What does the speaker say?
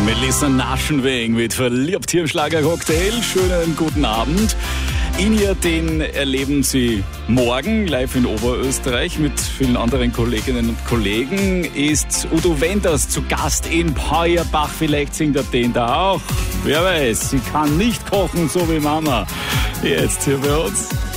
Melissa Naschenweng mit Verliebt hier im Schlagercocktail. Schönen guten Abend. Ihn hier, den erleben Sie morgen live in Oberösterreich mit vielen anderen Kolleginnen und Kollegen. Ist Udo Wenders zu Gast in Peuerbach. Vielleicht singt er den da auch. Wer weiß, sie kann nicht kochen, so wie Mama. Jetzt hier bei uns.